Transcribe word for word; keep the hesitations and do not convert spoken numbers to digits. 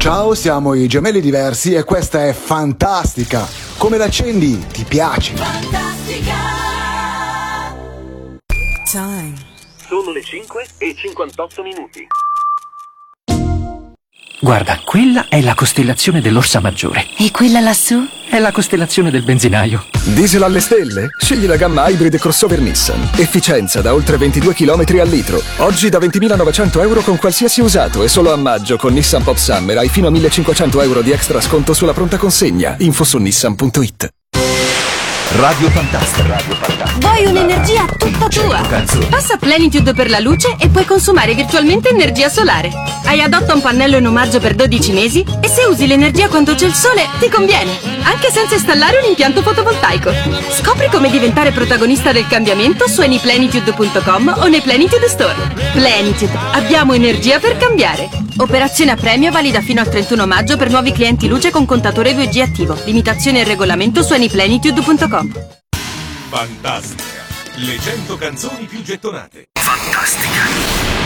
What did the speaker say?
Ciao, siamo i Gemelli Diversi e questa è Fantastica. Come l'accendi? Ti piace? Fantastica. Time. Sono le cinque e cinquantotto minuti. Guarda, quella è la costellazione dell'Orsa Maggiore. E quella lassù? È la costellazione del benzinaio. Diesel alle stelle? Scegli la gamma Hybrid crossover Nissan. Efficienza da oltre ventidue chilometri al litro. Oggi da ventimilanovecento euro con qualsiasi usato e solo a maggio con Nissan Pop Summer hai fino a millecinquecento euro di extra sconto sulla pronta consegna. Info su nissan punto it. Radio Fantastica. Radio Fantastica. Vuoi un'energia tutta tua? Passa Plenitude per la luce e puoi consumare virtualmente energia solare. Hai adotta un pannello in omaggio per dodici mesi e se usi l'energia quando c'è il sole ti conviene, anche senza installare un impianto fotovoltaico. Scopri come diventare protagonista del cambiamento su anyplenitude punto com o nei Plenitude Store. Plenitude, abbiamo energia per cambiare. Operazione a premio valida fino al trentuno maggio per nuovi clienti luce con contatore due G attivo. Limitazioni e regolamento su anyplenitude punto com. Fantastica, le cento canzoni più gettonate. Fantastica.